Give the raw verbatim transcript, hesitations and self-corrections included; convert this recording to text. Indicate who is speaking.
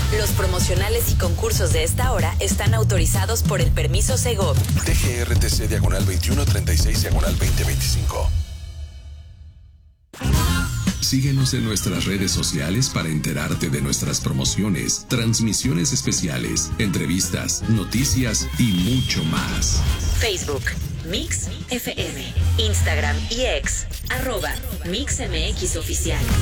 Speaker 1: Los promocionales y concursos de esta hora están autorizados por el permiso Segov.
Speaker 2: T G R T C diagonal veintiuno treinta y seis diagonal veinte veinticinco.
Speaker 3: Síguenos en nuestras redes sociales para enterarte de nuestras promociones, transmisiones especiales, entrevistas, noticias y mucho más.
Speaker 1: Facebook, Mix F M. Instagram y X, arroba Mix M X Oficial.